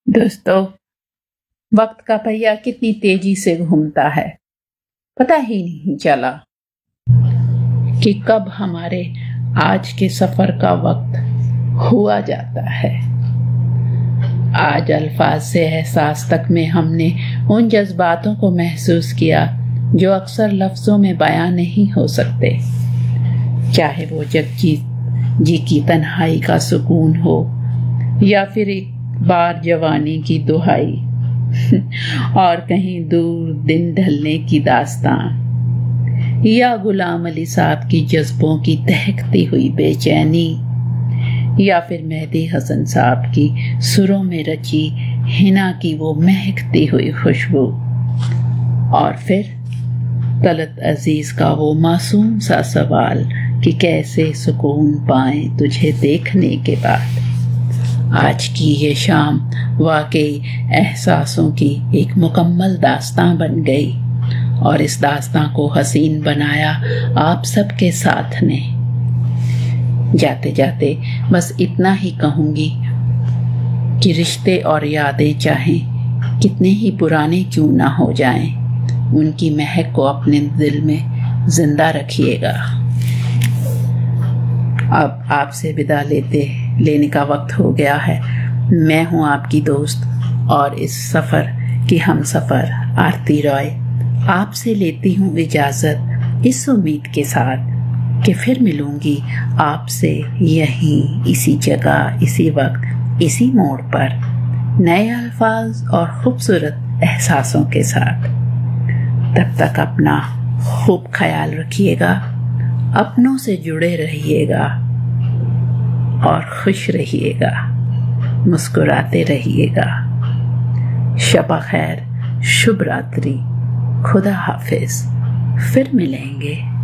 دوستو، وقت کا پہیہ کتنی تیزی سے گھومتا ہے، پتہ ہی نہیں چلا کہ کب ہمارے آج کے سفر کا وقت ہوا جاتا ہے۔ آج الفاظ سے احساس تک میں ہم نے ان جذباتوں کو محسوس کیا جو اکثر لفظوں میں بیان نہیں ہو سکتے، چاہے وہ جگجیت جی کی تنہائی کا سکون ہو یا پھر ایک بار جوانی کی دہائی اور کہیں دور دن ڈھلنے کی داستان، یا غلام علی صاحب کی جذبوں کی دہکتی ہوئی بے چینی، یا پھر مہدی حسن صاحب کی سروں میں رچی حنا کی وہ مہکتی ہوئی خوشبو، اور پھر طلعت عزیز کا وہ معصوم سا سوال کہ کیسے سکون پائیں تجھے دیکھنے کے بعد۔ آج کی یہ شام واقعی احساسوں کی ایک مکمل داستاں بن گئی، اور اس داستاں کو حسین بنایا آپ سب کے ساتھ نے۔ جاتے جاتے بس اتنا ہی کہوں گی کہ رشتے اور یادیں چاہیں کتنے ہی پرانے کیوں نہ ہو جائیں، ان کی مہک کو اپنے دل میں زندہ رکھیے گا۔ اب آپ سے ودا لینے کا وقت ہو گیا ہے۔ میں ہوں آپ کی دوست اور اس سفر کی ہم سفر آرتی رائے، آپ سے لیتی ہوں اجازت اس امید کے ساتھ کہ پھر ملوں گی آپ سے یہیں اسی جگہ، اسی وقت، اسی موڑ پر، نئے الفاظ اور خوبصورت احساسوں کے ساتھ۔ تب تک اپنا خوب خیال رکھیے گا، اپنوں سے جڑے رہیے گا اور خوش رہیے گا، مسکراتے رہیے گا۔ شب خیر، شبھ راتری، خدا حافظ، پھر ملیں گے۔